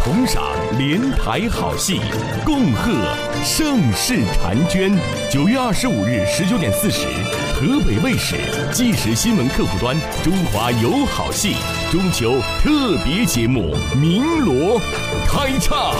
同赏连台好戏，共贺盛世婵娟。9月25日19点40，河北卫视纪实新闻客户端《中华有好戏》中秋特别节目《鸣锣》开唱。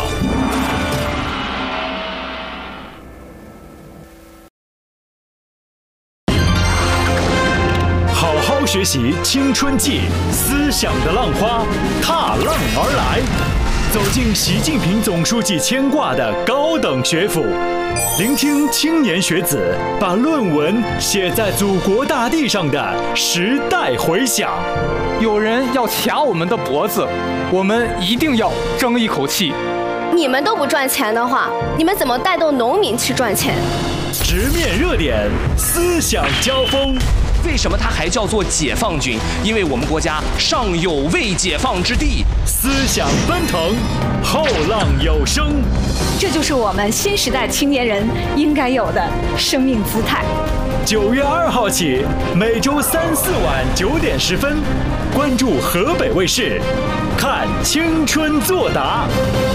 好好学习青春季，思想的浪花踏浪而来，走进习近平总书记牵挂的高等学府，聆听青年学子把论文写在祖国大地上的时代回响。 有人要卡我们的脖子，我们一定要争一口气。 你们都不赚钱的话，你们怎么带动农民去赚钱？ 直面热点，思想交锋。 为什么它还叫做解放军？因为我们国家尚有未解放之地。 思想奔腾，后浪有声， 这就是我们新时代青年人应该有的生命姿态。 9月2号起，每周3、4晚9点10分，关注河北卫视，看青春作答。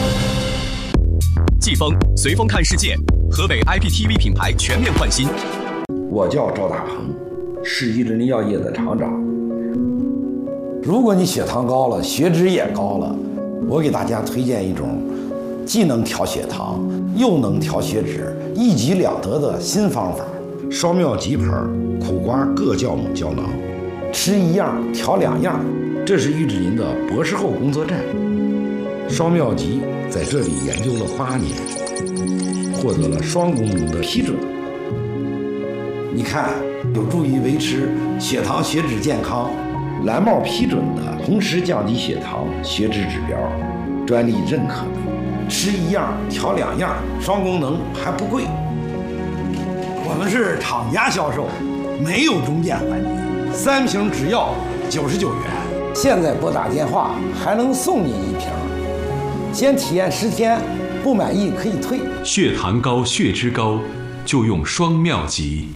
季风随风看世界，河北 IPTV 品牌全面换新。 我叫赵大鹏，是玉林药业的厂长。如果你血糖高了，血脂也高了，我给大家推荐一种既能调血糖又能调血脂，一举两得的新方法——双妙吉牌苦瓜各酵母胶囊，吃一样调两样。这是玉林的博士后工作站。双妙吉在这里研究了8年，获得了双功能的批准。你看，有助于维持血糖血脂健康，蓝帽批准的，同时降低血糖血脂指标，专利认可的，吃一样调两样，双功能还不贵。我们是厂家销售，没有中间环节，3瓶只要99元。现在拨打电话还能送您1瓶，先体验10天，不满意可以退。 血糖高、血脂高，就用双妙吉。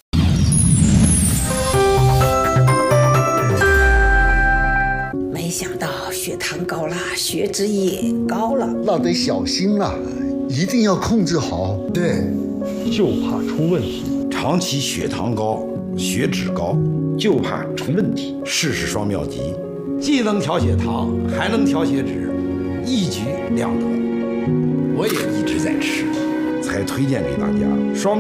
没想到血糖高了，血脂也高了， 那得小心了，一定要控制好。 对， 就怕出问题。 长期血糖高、血脂高，就怕出问题。试试双妙吉，既能调血糖，还能调血脂，一举两得。我也一直在吃，才推荐给大家双。